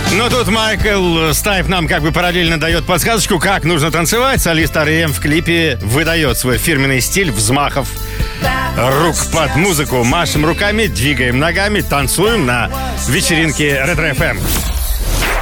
Но тут Майкл Стайп нам как бы параллельно дает подсказочку, как нужно танцевать. Солист R.E.M. в клипе выдает свой фирменный стиль взмахов рук под музыку. Машем руками, двигаем ногами, танцуем на вечеринке Ретро FM.